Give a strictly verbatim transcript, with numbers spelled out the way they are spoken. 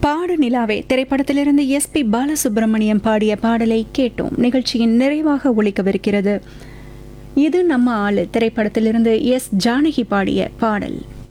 பாடு நிலாவே திரைப்படத்திலிருந்து எஸ் பி பாலசுப்ரமணியம் பாடிய பாடலை கேட்டோம். நிகழ்ச்சியின் நிறைவாக ஒலிக்கவிருக்கிறது இது நம்ம ஆளு திரைப்படத்திலிருந்து எஸ் ஜானகி பாடிய பாடல்.